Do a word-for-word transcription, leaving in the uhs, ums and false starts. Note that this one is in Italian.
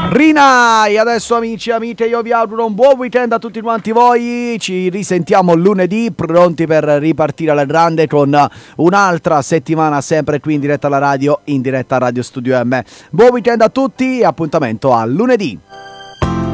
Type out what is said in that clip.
Rina, e adesso amici e amiche io vi auguro un buon weekend a tutti quanti voi. Ci risentiamo lunedì, pronti per ripartire alla grande con un'altra settimana sempre qui in diretta alla radio, in diretta a Radio Studio M. Buon weekend a tutti e appuntamento a lunedì.